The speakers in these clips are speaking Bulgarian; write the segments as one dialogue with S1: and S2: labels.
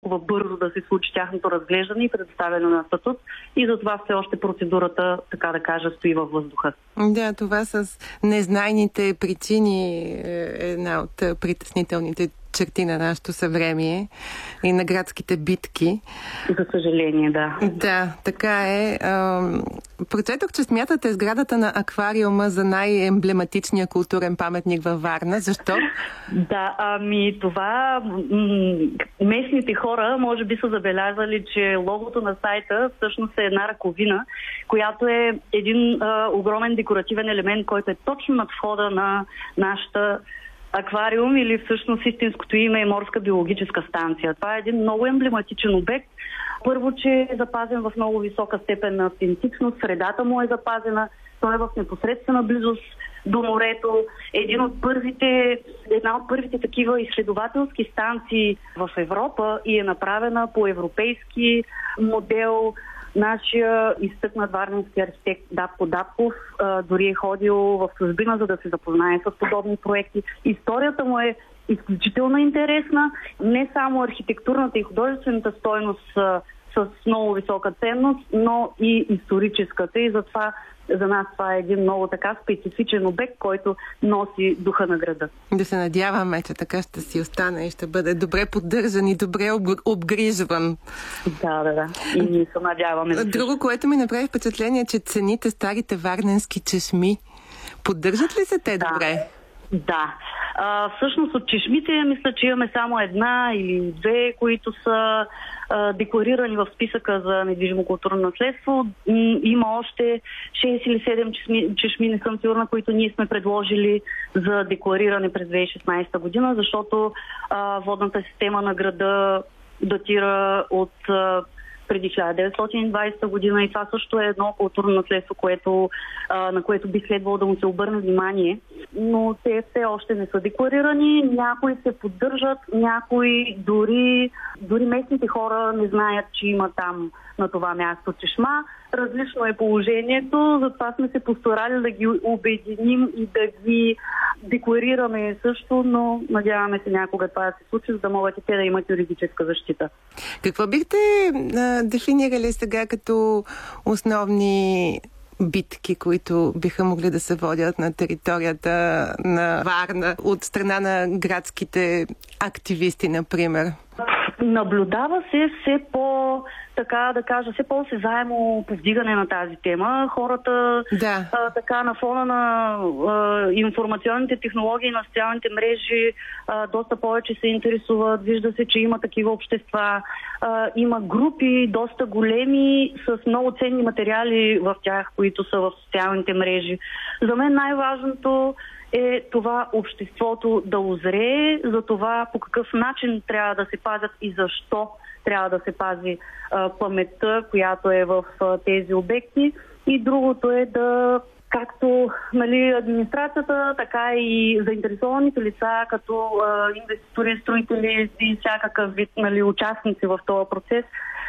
S1: толкова бързо да се случи тяхното разглеждане и предоставяне на статут и затова все още процедурата, така да кажа, стои във въздуха.
S2: Да, това с незнайните причини е една от притеснителните черти на нашето съвремие и на градските битки.
S1: За съжаление, да.
S2: Да, така е. Прочетох, че смятате сградата на аквариума за най-емблематичния културен паметник във Варна. Защо?
S1: Да, това местните хора може би са забелязали, че логото на сайта всъщност е една ръковина, която е един огромен декоративен елемент, който е точно над входа на нашата аквариум или всъщност истинското име е морска биологическа станция. Това е един много емблематичен обект. Първо, че е запазен в много висока степен на автентичност, средата му е запазена, той е в непосредствена близост до морето. Една от първите такива изследователски станции в Европа и е направена по европейски модел. Нашия изтъкнат варненски архитект Датко Дапков дори е ходил в чужбина, за да се запознае с подобни проекти. Историята му е изключително интересна. Не само архитектурната и художествената стойност с много висока ценност, но и историческата. И затова за нас това е един много така специфичен обект, който носи духа на града.
S2: Да се надяваме, че така ще си остане и ще бъде добре поддържан и добре обгрижван.
S1: Да. И ние се надяваме.
S2: Друго, което ми направи впечатление, че цените старите варненски чешми. Поддържат ли се те добре?
S1: Да. Всъщност от чешмите мисля, че имаме само една или две, които са декларирани в списъка за недвижимо културно наследство. Има още 6 или 7 чешми, не съм сигурна, които ние сме предложили за деклариране през 2016 година, защото водната система на града датира от преди 1920 година и това също е едно културно наследство, на което би следвало да му се обърне внимание. Но те все още не са декларирани, някои се поддържат, някои дори местните хора не знаят, че има там на това място чешма. Различно е положението, затова сме се постарали да ги обединим и да ги декларираме също, но надяваме се някога това да се случи, за да могат и те да имат юридическа защита.
S2: Какво бихте дефинирали сега като основни битки, които биха могли да се водят на територията на Варна от страна на градските активисти, например?
S1: Наблюдава се все по-осезаемо повдигане на тази тема. Хората на фона на информационните технологии на социалните мрежи доста повече се интересуват. Вижда се, че има такива общества. Има групи доста големи с много ценни материали в тях, които са в социалните мрежи. За мен най-важното е това обществото да озрее за това по какъв начин трябва да се пазят и защо трябва да се пази паметта, която е в тези обекти. И другото е да, както администрацията, така и заинтересованите лица, като инвеститори, строители и всякакъв вид участници в този процес,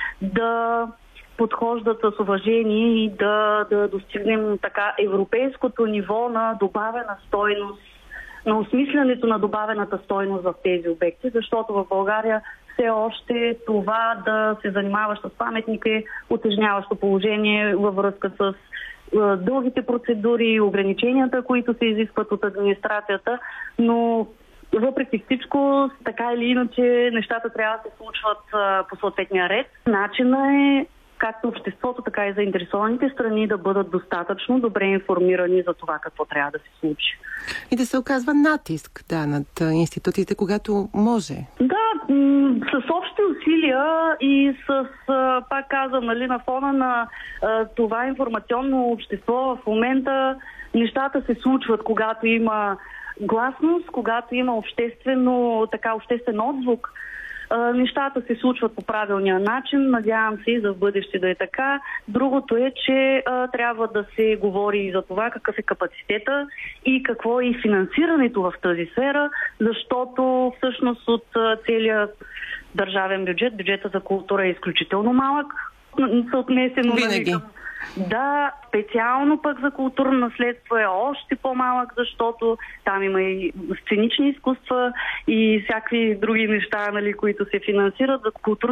S1: да подхождат с уважение и да достигнем така европейското ниво на добавена стойност, на осмислянето на добавената стойност в тези обекти, защото в България все още това да се занимаваш с паметник е утежняващо положение във връзка с дългите процедури, ограниченията, които се изискват от администрацията, но въпреки всичко, така или иначе, нещата трябва да се случват по съответния ред. Начинът е както обществото, така и заинтересованите страни да бъдат достатъчно добре информирани за това какво трябва да се случи.
S2: И да се оказва натиск над институциите, когато може.
S1: Да, с общи усилия и пак казвам, на фона на това информационно общество в момента нещата се случват, когато има гласност, когато има обществен отзвук. Нещата се случват по правилния начин, надявам се и за в бъдеще да е така. Другото е, че трябва да се говори и за това какъв е капацитета и какво е и финансирането в тази сфера, защото всъщност от целия държавен бюджета за култура е изключително малък. Съотнесено
S2: винаги.
S1: Да, специално пък за културно наследство е още по-малък, защото там има и сценични изкуства и всякакви други неща, които се финансират. За културно